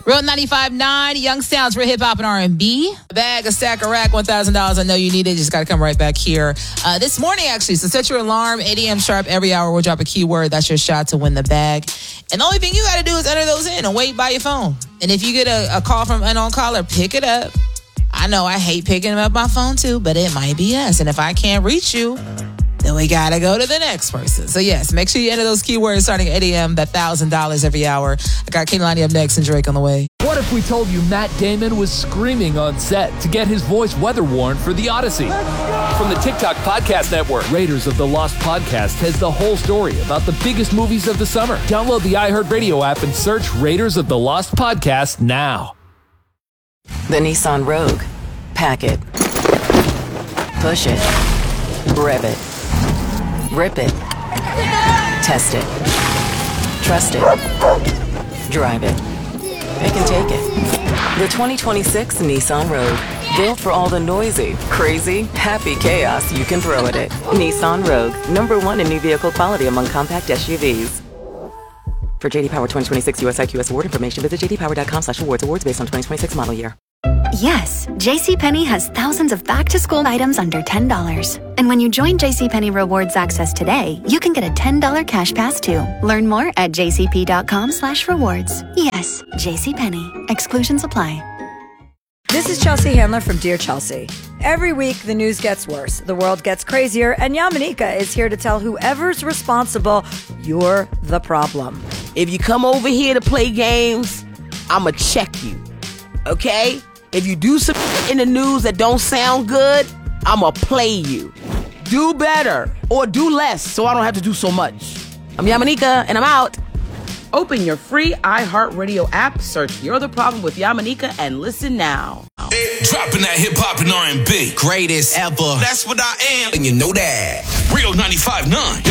Real 95.9, Young Sounds, real hip-hop and R&B. A bag, a stack, a rack, $1,000. I know you need it. Just got to come right back here. This morning, actually, so set your alarm, 8 a.m. sharp. Every hour, we'll drop a keyword. That's your shot to win the bag. And the only thing you got to do is enter those in and wait by your phone. And if you get a call from an unknown caller, pick it up. I know I hate picking up my phone, too, but it might be us. And if I can't reach you, then we got to go to the next person. So, yes, make sure you enter those keywords starting at 8 a.m., that $1,000 every hour. I got Kehlani up next and Drake on the way. What if we told you Matt Damon was screaming on set to get his voice weather-worn for The Odyssey? From the TikTok Podcast Network, Raiders of the Lost Podcast has the whole story about the biggest movies of the summer. Download the iHeartRadio app and search Raiders of the Lost Podcast now. The Nissan Rogue. Pack it. Push it. Rev it. Rip it. Test it. Trust it. Drive it. Pick and take it. The 2026 Nissan Rogue. Built for all the noisy, crazy, happy chaos you can throw at it. Nissan Rogue. #1 in new vehicle quality among compact SUVs. For JD Power 2026 US IQS award information, visit jdpower.com/awards. Awards based on 2026 model year. Yes, JCPenney has thousands of back-to-school items under $10. And when you join JCPenney Rewards Access today, you can get a $10 cash pass too. Learn more at jcp.com/rewards. Yes, JCPenney. Exclusions apply. This is Chelsea Handler from Dear Chelsea. Every week, the news gets worse, the world gets crazier, and Yamanika is here to tell whoever's responsible, you're the problem. If you come over here to play games, I'ma check you, okay? If you do some in the news that don't sound good, I'ma play you. Do better or do less so I don't have to do so much. I'm Yamanika and I'm out. Open your free iHeartRadio app, search You're the Problem with Yamanika, and listen now. Dropping that hip-hop and R&B. Greatest ever. That's what I am. And you know that. Real 95.9.